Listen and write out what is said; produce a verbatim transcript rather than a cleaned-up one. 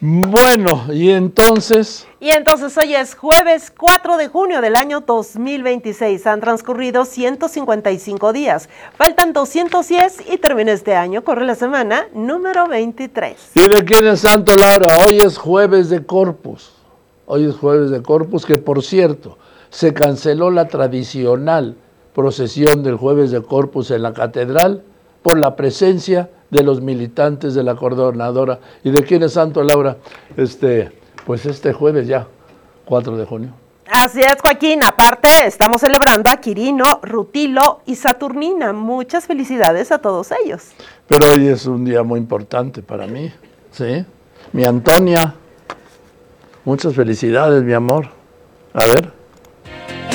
Bueno, y entonces... Y entonces hoy es jueves cuatro de junio del año dos mil veintiséis. Han transcurrido ciento cincuenta y cinco días. Faltan doscientos diez y termina este año. Corre la semana número veintitrés. ¿Y de quién es Santo, Laura? Hoy es jueves de Corpus. Hoy es jueves de Corpus, que por cierto, se canceló la tradicional procesión del jueves de Corpus en la catedral por la presencia de los militantes de la coordinadora. ¿Y de quién es Santo, Laura? Este, pues este jueves ya, cuatro de junio. Así es, Joaquín. Aparte, estamos celebrando a Quirino, Rutilo y Saturnina. Muchas felicidades a todos ellos. Pero hoy es un día muy importante para mí, ¿sí? Mi Antonia, muchas felicidades, mi amor. A ver.